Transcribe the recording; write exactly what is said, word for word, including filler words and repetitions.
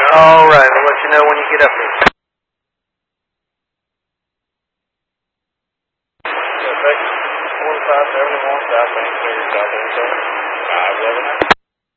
All right, we'll let you know when you get up there. forty-five seventy-one, South Bank, clear, South Bank, five eleven.